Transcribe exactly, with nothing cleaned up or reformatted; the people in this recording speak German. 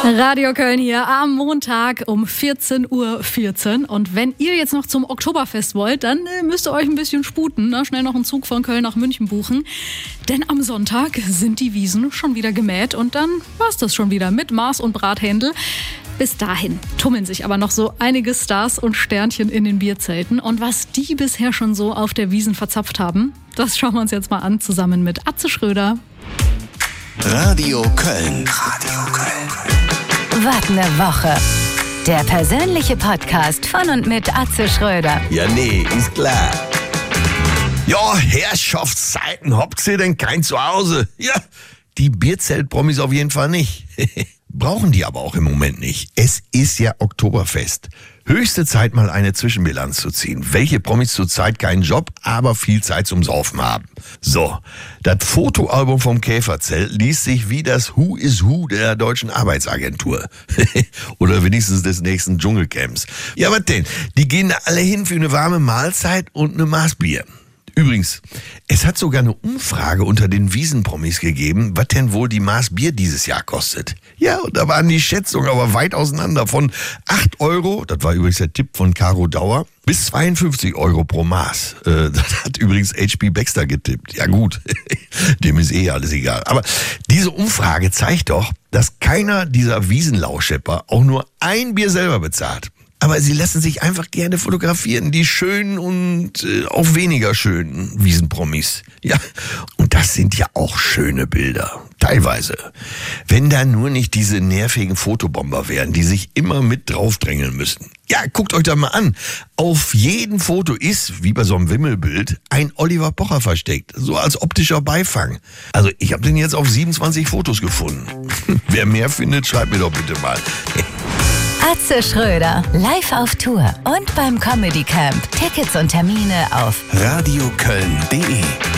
Radio Köln hier am Montag um vierzehn Uhr vierzehn. Und wenn ihr jetzt noch zum Oktoberfest wollt, dann äh, müsst ihr euch ein bisschen sputen. Ne? Schnell noch einen Zug von Köln nach München buchen. Denn am Sonntag sind die Wiesen schon wieder gemäht. Und dann war's das schon wieder mit Mars und Brathändel. Bis dahin tummeln sich aber noch so einige Stars und Sternchen in den Bierzelten. Und was die bisher schon so auf der Wiesn verzapft haben, das schauen wir uns jetzt mal an, zusammen mit Atze Schröder. Radio Köln. Radio Köln. Was ne Woche. Der persönliche Podcast von und mit Atze Schröder. Ja, nee, ist klar. Ja, Herrschaftszeiten, habt ihr denn kein Zuhause? Ja, die Bierzelt-Promis auf jeden Fall nicht. Brauchen die aber auch im Moment nicht. Es ist ja Oktoberfest. Höchste Zeit, mal eine Zwischenbilanz zu ziehen. Welche Promis zurzeit keinen Job, aber viel Zeit zum Saufen haben. So, das Fotoalbum vom Käferzelt liest sich wie das Who is Who der deutschen Arbeitsagentur. Oder wenigstens des nächsten Dschungelcamps. Ja, was denn? Die gehen da alle hin für eine warme Mahlzeit und eine Maß Bier. Übrigens, es hat sogar eine Umfrage unter den Wiesenpromis gegeben, was denn wohl die Maß Bier dieses Jahr kostet. Ja, und da waren die Schätzungen aber weit auseinander. Von acht Euro, das war übrigens der Tipp von Caro Dauer, bis zweiundfünfzig Euro pro Maß. Äh, das hat übrigens H P Baxter getippt. Ja gut, dem ist eh alles egal. Aber diese Umfrage zeigt doch, dass keiner dieser Wiesenlauschepper auch nur ein Bier selber bezahlt. Aber sie lassen sich einfach gerne fotografieren, die schönen und äh, auch weniger schönen Wiesenpromis. Ja, und das sind ja auch schöne Bilder, teilweise. Wenn da nur nicht diese nervigen Fotobomber wären, die sich immer mit draufdrängeln müssen. Ja, guckt euch da mal an. Auf jedem Foto ist, wie bei so einem Wimmelbild, ein Oliver Pocher versteckt. So als optischer Beifang. Also ich habe den jetzt auf siebenundzwanzig Fotos gefunden. Wer mehr findet, schreibt mir doch bitte mal. Atze Schröder, live auf Tour und beim Comedy Camp. Tickets und Termine auf radio köln punkt de